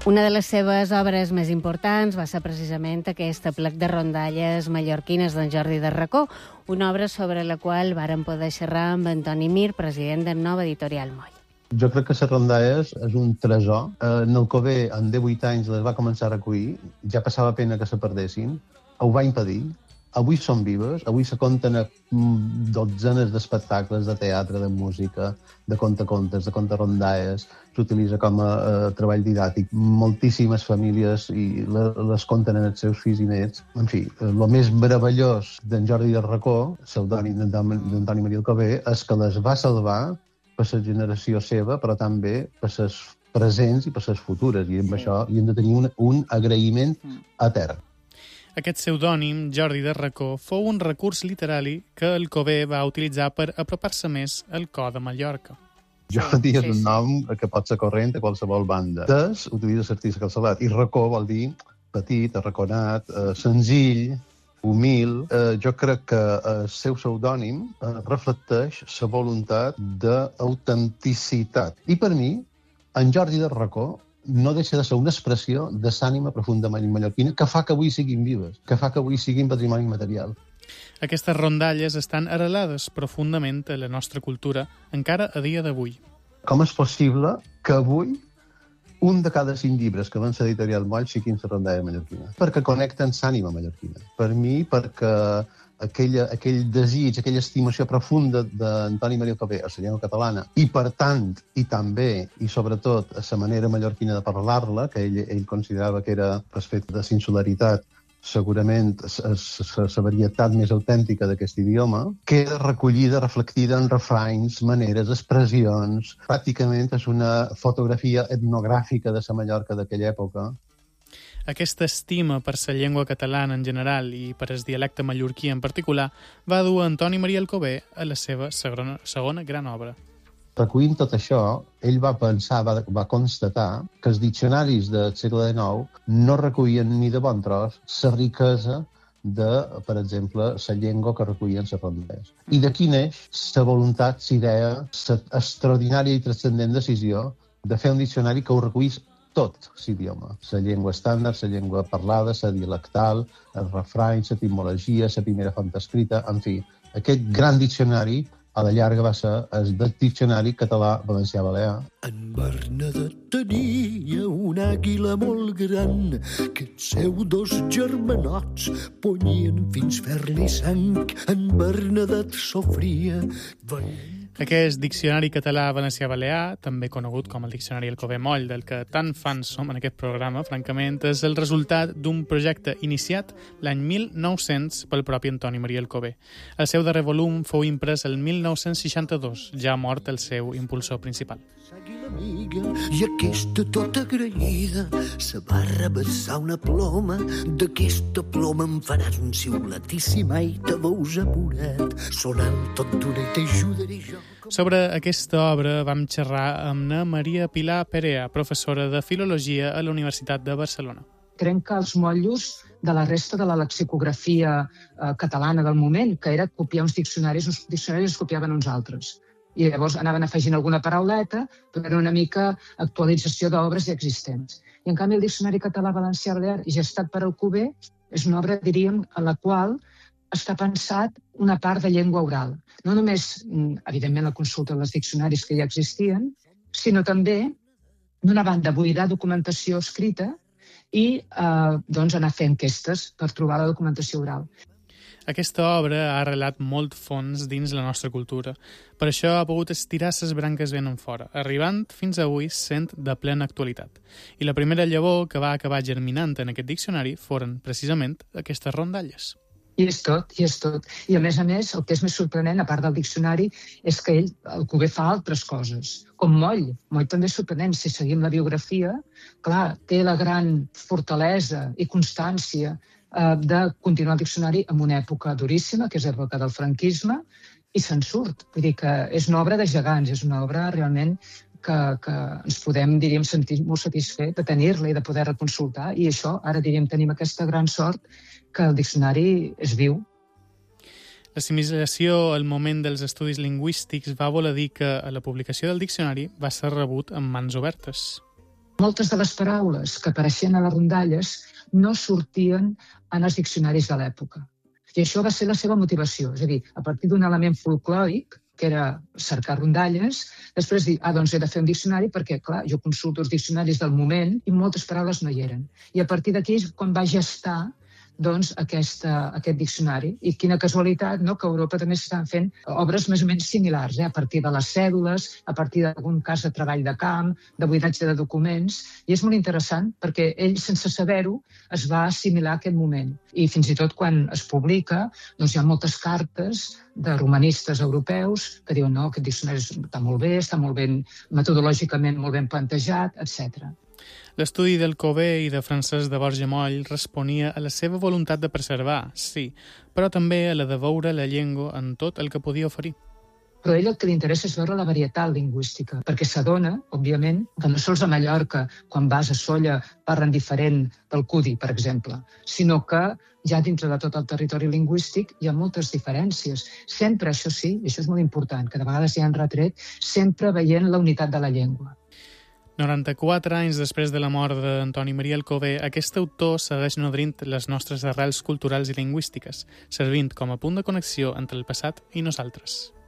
Una de les seves obres més importants va ser precisament aquest aplec de rondalles mallorquines d'en Jordi de Racó, una obra sobre la qual vàrem poder xerrar amb Antoni Mir, president de Nova Editorial Moll. Jo crec que les rondalles és un tresor. En el Cové, en 18 anys, les va començar a recollir. Ja passava pena que se perdessin. Ho va impedir. Avui són vives. Avui se compten dotzenes d'espectacles de teatre, de música, de contacontes, de contarondalles. S'utilitza com a treball didàctic. Moltíssimes famílies i les conten en els seus fills i nets. En fi, el més meravellós d'en Jordi de Racó, pseudònim d'Antoni Maria Alcover, és que les va salvar per la generació seva, però també per les presents i per les futures. I amb això hi hem de tenir un agraïment etern. Aquest pseudònim, Jordi de Racó, fou un recurs literari que Alcover va utilitzar per apropar-se més al cor de Mallorca. Jordi és un nom que pot ser corrent a qualsevol banda. Des utilitza l'artista calçalat i Racó vol dir petit, arraconat, senzill, humil. Jo crec que el seu pseudònim reflecteix la voluntat d'autenticitat. I per mi, en Jordi de Racó no deixa de ser una expressió de l'ànima profundament mallorquina que fa que avui siguin vives, que fa que avui siguin patrimoni material. Aquestes rondalles estan arrelades profundament a la nostra cultura, encara a dia d'avui. Com és possible que avui un de cada 5 llibres que van ser Editorial Moll siguin la rondalla mallorquina? Perquè connecten l'ànima mallorquina. Per mi, perquè aquell desig, aquella estimació profunda d'Antoni Maria Alcover a la llengua catalana i, per tant, i també, i sobretot, a la manera mallorquina de parlar-la, que ell considerava que era, respecte de sinsularitat, segurament la varietat més autèntica d'aquest idioma, queda recollida, reflectida en refranys, maneres, expressions. Pràcticament és una fotografia etnogràfica de la Mallorca d'aquella època. Aquesta estima per la llengua catalana en general i per el dialecte mallorquí en particular va dur Antoni Maria Alcover a la seva segona gran obra. Recollint tot això, ell va pensar, va constatar que els diccionaris del segle XIX no recollien ni de bon tros la riquesa de, per exemple, la llengua que recollien les rondalles. I d'aquí neix la voluntat, la idea, l'extraordinària i transcendent decisió de fer un diccionari que ho recollís tot l'idioma. La llengua estàndard, la llengua parlada, la dialectal, els refranys, l'etimologia, la primera font escrita, en fi. Aquest gran diccionari a la llarga va ser el diccionari català-valencià-balear. En Bernadet tenia una àguila molt gran que els seus 2 germanots ponien fins fer-li sang. En Bernadet sofria. Aquest diccionari català-valencià-balear, també conegut com el Diccionari Alcover Moll, del que tan fans som en aquest programa, francament, és el resultat d'un projecte iniciat l'any 1900 pel propi Antoni Maria Alcover. El seu darrer volum fou imprès el 1962, ja mort el seu impulsor principal. I aquesta tota agraïda se va rebassar una ploma. D'aquesta ploma em faràs un xiulet i si mai te veus apurat sonant tot d'una i t'ajudaré jo. Sobre aquesta obra vam xerrar amb na Maria Pilar Perea, professora de Filologia a la Universitat de Barcelona. Trenca els motllos de la resta de la lexicografia catalana del moment, que era copiar uns diccionaris es copiaven uns altres. I llavors anaven afegint alguna parauleta, però era una mica actualització d'obres ja existents. I en canvi el Diccionari català-valencià-balear, gestat per Alcover, és una obra, diríem, en la qual està pensat una part de llengua oral. No només, evidentment, la consulta dels diccionaris que ja existien, sinó també, d'una banda, buidar documentació escrita i anar fent enquestes per trobar la documentació oral. Aquesta obra ha arrelat molt fons dins la nostra cultura. Per això ha pogut estirar ses branques ben en fora, arribant fins avui sent de plena actualitat. I la primera llavor que va acabar germinant en aquest diccionari foren, precisament, aquestes rondalles. I és tot, i és tot. I a més, el que és més sorprenent, a part del diccionari, és que ell, Alcover, fa altres coses, com Moll. Moll també és sorprenent. Si seguim la biografia, clar, té la gran fortalesa i constància de continuar el diccionari en una època duríssima, que és l'època del franquisme, i se'n surt. Vull dir que és una obra de gegants, és una obra realment que ens podem, diríem, sentir molt satisfet de tenir-la i de poder reconsultar. I això, ara, diríem, tenim aquesta gran sort que el diccionari és viu. L'assimilació al moment dels estudis lingüístics va voler dir que a la publicació del diccionari va ser rebut amb mans obertes. Moltes de les paraules que apareixien a les rondalles no sortien en els diccionaris de l'època. I això va ser la seva motivació, és a dir, a partir d'un element folclòric, que era cercar rondalles, després dir, doncs he de fer un diccionari perquè, clar, jo consulto els diccionaris del moment i moltes paraules no hi eren. I a partir d'aquí és quan va gestar aquest diccionari. I quina casualitat, no?, que a Europa també s'estan fent obres més o menys similars, a partir de les cèdules, a partir d'algun cas de treball de camp, de buidatge de documents, i és molt interessant perquè ell, sense saber-ho, es va assimilar a aquest moment. I fins i tot quan es publica, hi ha moltes cartes de romanistes europeus que diuen no, aquest diccionari està molt ben metodològicament molt ben plantejat, etc. L'estudi del Cové i de Francesc de Borja Moll responia a la seva voluntat de preservar, sí, però també a la de veure la llengua en tot el que podia oferir. Però a ell el que li interessa és veure la varietat lingüística, perquè s'adona, òbviament, que no sols a Mallorca, quan vas a Sóller, parlen diferent del cudi, per exemple, sinó que ja dintre de tot el territori lingüístic hi ha moltes diferències. Sempre, això sí, i això és molt important, que de vegades hi ha retret, sempre veient la unitat de la llengua. 94 anys després de la mort d'Antoni Maria Alcover, aquest autor segueix nodrint les nostres arrels culturals i lingüístiques, servint com a punt de connexió entre el passat i nosaltres.